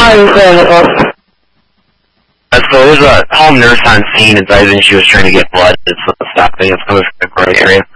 So there's a home nurse on scene advising she was trying to get blood. It's stopping. It's coming from the Gray area.